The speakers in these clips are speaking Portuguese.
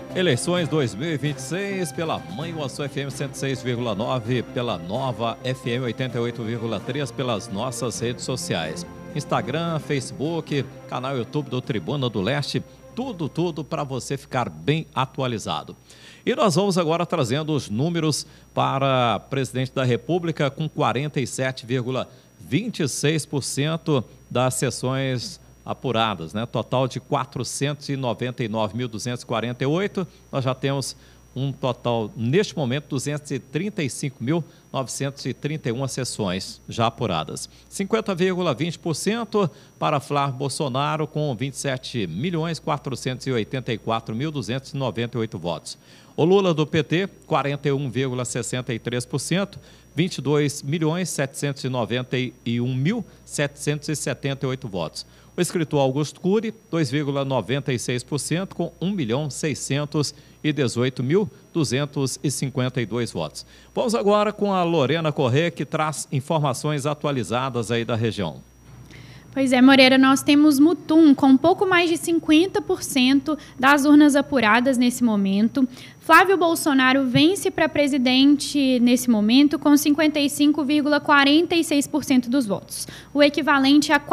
Eleições 2026 pela Mãe Uaçu FM 106,9, pela Nova FM 88,3, pelas nossas redes sociais. Instagram, Facebook, canal YouTube do Tribuna do Leste, tudo para você ficar bem atualizado. E nós vamos agora trazendo os números para presidente da República com 47,26% das sessões apuradas, né? Total de 499.248. Nós já temos um total, neste momento, 235.931 sessões já apuradas. 50,20% para Flávio Bolsonaro, com 27.484.298 votos. O Lula do PT, 41,63%, 22.791.778 votos. O escritor Augusto Cury, 2,96%, com 1.618.252 votos. Vamos agora com a Lorena Corrêa, que traz informações atualizadas aí da região. Pois é, Moreira, nós temos Mutum com pouco mais de 50% das urnas apuradas nesse momento. Flávio Bolsonaro vence para presidente nesse momento com 55,46% dos votos, o equivalente a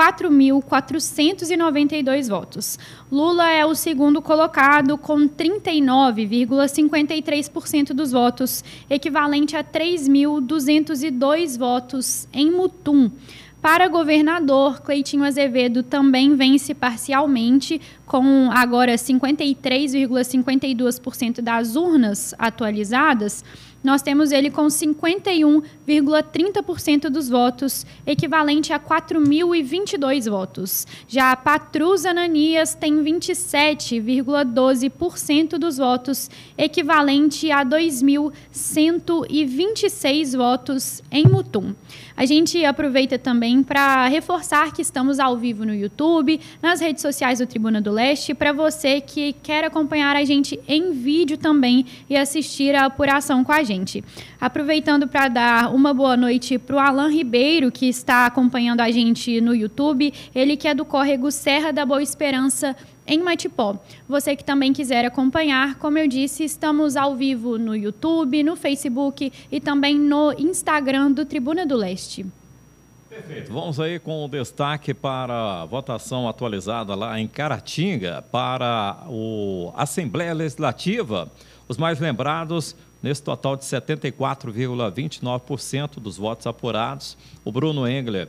4.492 votos. Lula é o segundo colocado com 39,53% dos votos, equivalente a 3.202 votos em Mutum. Para governador, Cleitinho Azevedo também vence parcialmente, com agora 53,52% das urnas atualizadas. Nós temos ele com 51,30% dos votos, equivalente a 4.022 votos. Já a Patrus Ananias tem 27,12% dos votos, equivalente a 2.126 votos em Mutum. A gente aproveita também para reforçar que estamos ao vivo no YouTube, nas redes sociais do Tribuna do Leste, para você que quer acompanhar a gente em vídeo também e assistir a apuração com a gente. Aproveitando para dar uma boa noite para o Alan Ribeiro, que está acompanhando a gente no YouTube, ele que é do córrego Serra da Boa Esperança, em Matipó. Você que também quiser acompanhar, como eu disse, estamos ao vivo no YouTube, no Facebook e também no Instagram do Tribuna do Leste. Perfeito. Vamos aí com o destaque para a votação atualizada lá em Caratinga para a Assembleia Legislativa. Os mais lembrados, nesse total de 74,29% dos votos apurados, o Bruno Engler